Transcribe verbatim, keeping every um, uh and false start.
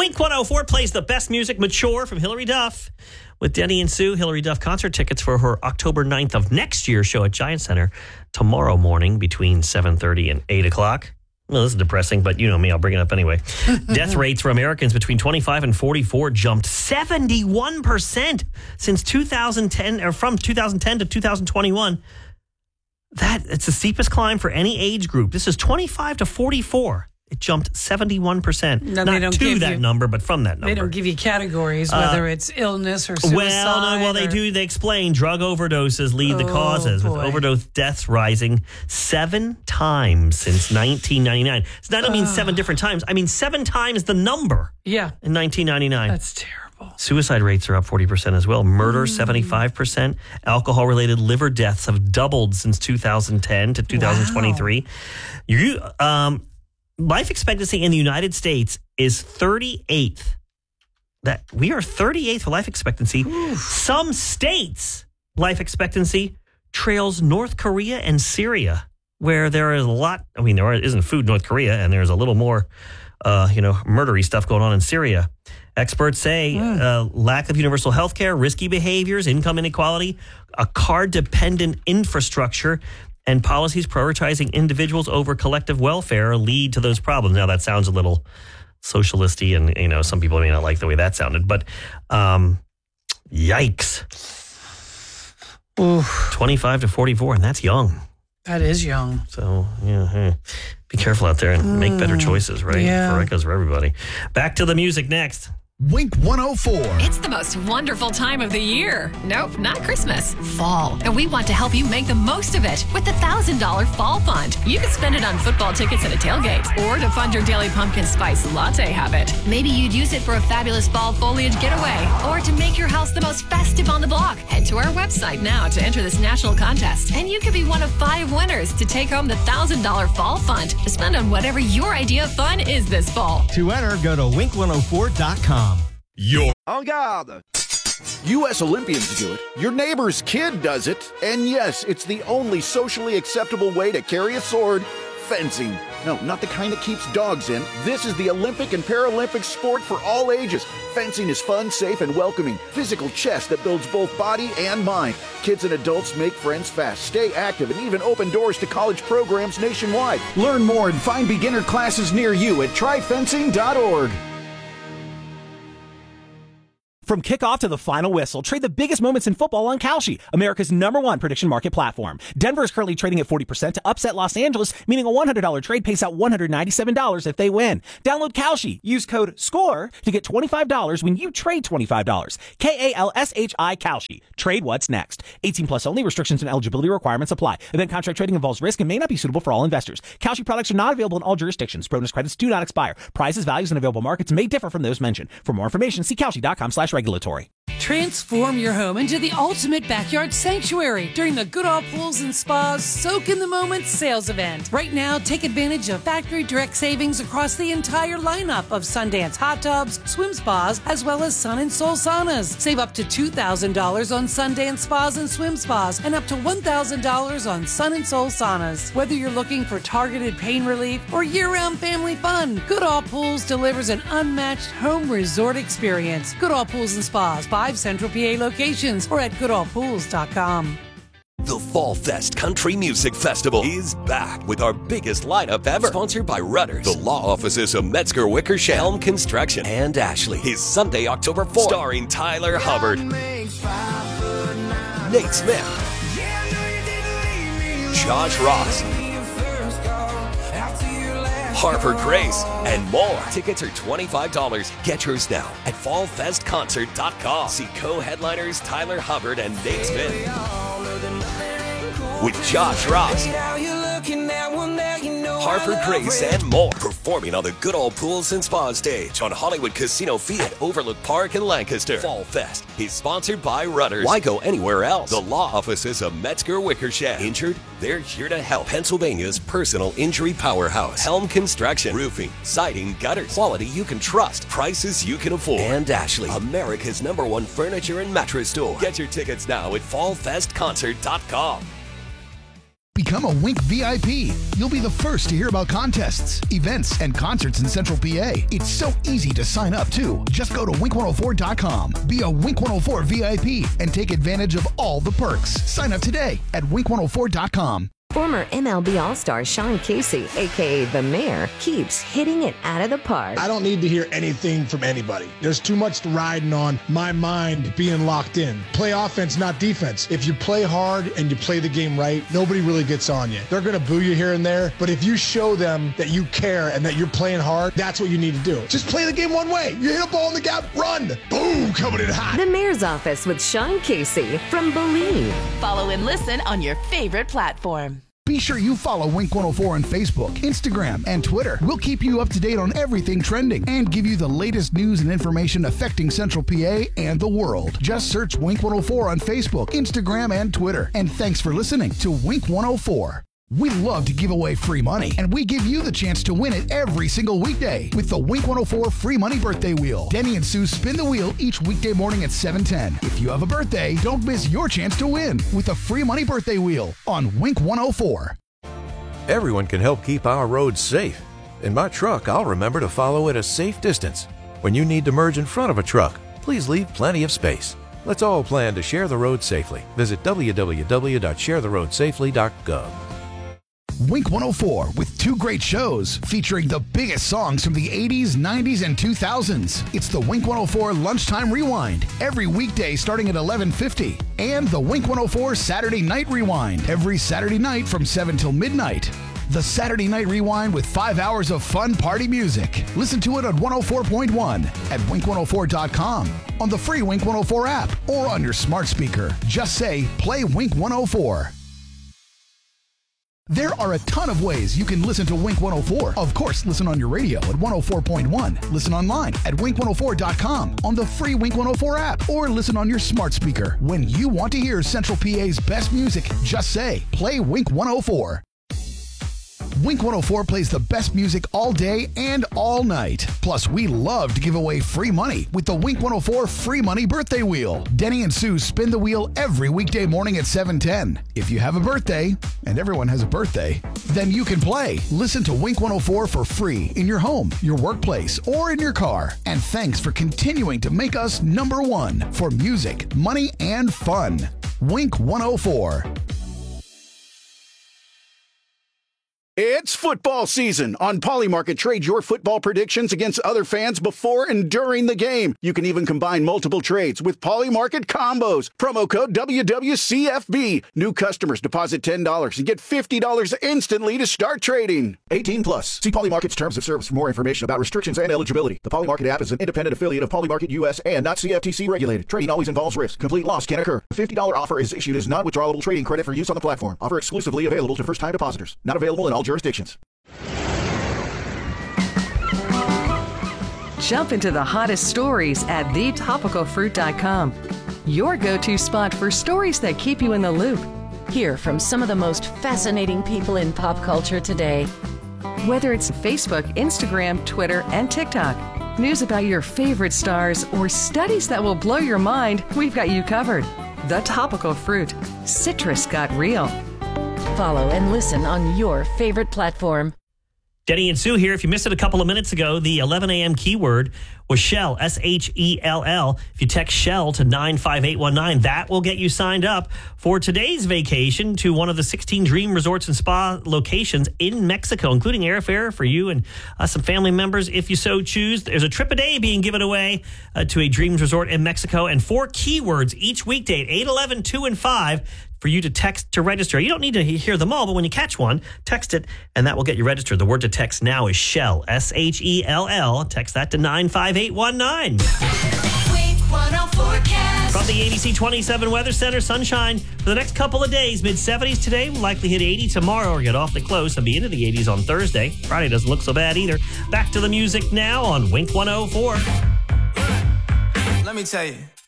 Wink one oh four plays the best music, Mature from Hilary Duff. With Denny and Sue, Hilary Duff concert tickets for her October ninth of next year show at Giant Center tomorrow morning between seven thirty and eight o'clock. Well, this is depressing, but you know me, I'll bring it up anyway. Death rates for Americans between twenty-five and forty-four jumped seventy-one percent since two thousand ten, or from two thousand ten to two thousand twenty-one. That it's the steepest climb for any age group. This is twenty-five to forty-four. It jumped seventy-one percent. No, Not they don't to give that you, number, but from that number. They don't give you categories, whether uh, it's illness or suicide. Well, no, well, they or... do. They explain drug overdoses lead the oh, causes, boy. with overdose deaths rising seven times since nineteen ninety-nine. So that doesn't mean uh, seven different times. I mean seven times the number. Yeah. In nineteen ninety-nine. That's terrible. Suicide rates are up forty percent as well. Murder, mm. seventy-five percent. Alcohol-related liver deaths have doubled since two thousand ten to two thousand twenty-three. Wow. You, um... Life expectancy in the United States is thirty-eighth. That we are thirty-eighth for life expectancy. Oof. Some states' life expectancy trails North Korea and Syria, where there is a lot. I mean, there isn't food in North Korea, and there's a little more, uh, you know, murdery stuff going on in Syria. Experts say mm. uh, lack of universal health care, risky behaviors, income inequality, a card-dependent infrastructure, and policies prioritizing individuals over collective welfare lead to those problems. Now, that sounds a little socialisty, and you know some people may not like the way that sounded, but um, yikes. Oof. twenty-five to forty-four, and that's young. That is young. So, yeah, hey, be careful out there and mm. make better choices, right? Yeah. For it goes for everybody. Back to the music next. Wink one oh four. It's the most wonderful time of the year. Nope, not Christmas. Fall. And we want to help you make the most of it with the one thousand dollars Fall Fund. You can spend it on football tickets and a tailgate, or to fund your daily pumpkin spice latte habit. Maybe you'd use it for a fabulous fall foliage getaway, or to make your house the most festive on the block. Head to our website now to enter this national contest, and you could be one of five winners to take home the one thousand dollars Fall Fund to spend on whatever your idea of fun is this fall. To enter, go to wink one oh four dot com. Your En garde! U S Olympians do it, your neighbor's kid does it, and yes, it's the only socially acceptable way to carry a sword: fencing. No, not the kind that keeps dogs in. This is the Olympic and Paralympic sport for all ages. Fencing is fun, safe, and welcoming. Physical chess that builds both body and mind. Kids and adults make friends fast, stay active, and even open doors to college programs nationwide. Learn more and find beginner classes near you at try fencing dot org. From kickoff to the final whistle, trade the biggest moments in football on Kalshi, America's number one prediction market platform. Denver is currently trading at forty percent to upset Los Angeles, meaning a one hundred dollars trade pays out one hundred ninety-seven dollars if they win. Download Kalshi. Use code SCORE to get twenty-five dollars when you trade twenty-five dollars. K A L S H I Kalshi. Trade what's next. eighteen plus only. Restrictions and eligibility requirements apply. Event contract trading involves risk and may not be suitable for all investors. Kalshi products are not available in all jurisdictions. Bonus credits do not expire. Prizes, values, and available markets may differ from those mentioned. For more information, see Kalshi dot com slash regulatory. Transform your home into the ultimate backyard sanctuary during the Goodall Pools and Spas Soak in the Moment sales event. Right now, take advantage of factory direct savings across the entire lineup of Sundance hot tubs, swim spas, as well as Sun and Soul saunas. Save up to two thousand dollars on Sundance spas and swim spas, and up to one thousand dollars on Sun and Soul saunas. Whether you're looking for targeted pain relief or year-round family fun, Goodall Pools delivers an unmatched home resort experience. Goodall Pools and Spas, five Central P A locations, or at goodall pools dot com. The Fall Fest Country Music Festival is back with our biggest lineup ever. Sponsored by Rudders, the law offices of Metzger Wickersham, Helm Construction, and Ashley. Is Sunday, October fourth. Starring Tyler Hubbard, Nate Smith, Josh Ross, Harper Grace, and more. Tickets are twenty-five dollars. Get yours now at fall fest concert dot com. See co-headliners Tyler Hubbard and Nate Smith with Josh Ross, Harper Grace, and more. Performing on the Goodall Pools and Spa stage on Hollywood Casino Fee at Overlook Park in Lancaster. Fall Fest is sponsored by Rudders. Why go anywhere else? The law offices of Metzger Wickersham. Injured? They're here to help. Pennsylvania's personal injury powerhouse. Helm Construction. Roofing, siding, gutters. Quality you can trust. Prices you can afford. And Ashley, America's number one furniture and mattress store. Get your tickets now at fall fest concert dot com. Become a Wink V I P. You'll be the first to hear about contests, events, and concerts in Central P A. It's so easy to sign up, too. Just go to wink one oh four dot com. Be a Wink one oh four V I P and take advantage of all the perks. Sign up today at wink one oh four dot com. Former M L B All-Star Sean Casey, a k a. The Mayor, keeps hitting it out of the park. I don't need to hear anything from anybody. There's too much riding on my mind being locked in. Play offense, not defense. If you play hard and you play the game right, nobody really gets on you. They're going to boo you here and there, but if you show them that you care and that you're playing hard, that's what you need to do. Just play the game one way. You hit a ball in the gap, run. Boom, coming in hot. The Mayor's Office with Sean Casey from Believe. Follow and listen on your favorite platform. Be sure you follow Wink one oh four on Facebook, Instagram, and Twitter. We'll keep you up to date on everything trending and give you the latest news and information affecting Central P A and the world. Just search Wink one oh four on Facebook, Instagram, and Twitter. And thanks for listening to Wink one oh four. We love to give away free money, and we give you the chance to win it every single weekday with the Wink one oh four Free Money Birthday Wheel. Denny and Sue spin the wheel each weekday morning at seven ten. If you have a birthday, don't miss your chance to win with the Free Money Birthday Wheel on Wink one oh four. Everyone can help keep our roads safe. In my truck, I'll remember to follow at a safe distance. When you need to merge in front of a truck, please leave plenty of space. Let's all plan to share the road safely. Visit w w w dot share the road safely dot gov. Wink one oh four with two great shows featuring the biggest songs from the eighties, nineties, and two thousands. It's the Wink one oh four Lunchtime Rewind every weekday starting at eleven fifty, and the Wink one oh four Saturday Night Rewind every Saturday night from seven till midnight. The Saturday Night Rewind with five hours of fun party music. Listen to it on one oh four point one, at wink one oh four dot com, on the free Wink one oh four app, or on your smart speaker. Just say, play Wink one oh four. There are a ton of ways you can listen to Wink one oh four. Of course, listen on your radio at one oh four point one. Listen online at wink one oh four dot com, on the free Wink one oh four app, or listen on your smart speaker. When you want to hear Central P A's best music, just say, play Wink one oh four. Wink one oh four plays the best music all day and all night. Plus, we love to give away free money with the Wink one oh four Free Money Birthday Wheel. Denny and Sue spin the wheel every weekday morning at seven ten. If you have a birthday, and everyone has a birthday, then you can play. Listen to Wink one oh four for free in your home, your workplace, or in your car. And thanks for continuing to make us number one for music, money, and fun. Wink one oh four. It's football season. On Polymarket, trade your football predictions against other fans before and during the game. You can even combine multiple trades with Polymarket combos. Promo code W W C F B. New customers deposit ten dollars and get fifty dollars instantly to start trading. eighteen plus. See Polymarket's terms of service for more information about restrictions and eligibility. The Polymarket app is an independent affiliate of Polymarket U S and not C F T C regulated. Trading always involves risk. Complete loss can occur. A fifty dollars offer is issued as non-withdrawable trading credit for use on the platform. Offer exclusively available to first-time depositors. Not available in all jurisdictions. Jump into the hottest stories at the topical fruit dot com. Your go-to spot for stories that keep you in the loop. Hear from some of the most fascinating people in pop culture today. Whether it's Facebook, Instagram, Twitter, and TikTok, news about your favorite stars, or studies that will blow your mind, we've got you covered. The Topical Fruit. Citrus got real. Follow and listen on your favorite platform. Denny and Sue here. If you missed it a couple of minutes ago, the eleven a.m. keyword was Shell, S H E L L. If you text Shell to nine five eight one nine, that will get you signed up for today's vacation to one of the sixteen dream resorts and spa locations in Mexico, including airfare for you and uh, some family members if you so choose. There's a trip a day being given away uh, to a dreams resort in Mexico, and four keywords each weekday at eight, eleven, two, and five for you to text to register. You don't need to hear them all, but when you catch one, text it, and that will get you registered. The word to text now is Shell, S H E L L. Text that to nine five eight one nine. From the A B C twenty-seven Weather Center, sunshine for the next couple of days. mid seventies today, will likely hit eighty tomorrow or get awfully close and be into the eighties on Thursday. Friday doesn't look so bad either. Back to the music now on Wink one oh four. Let me tell you.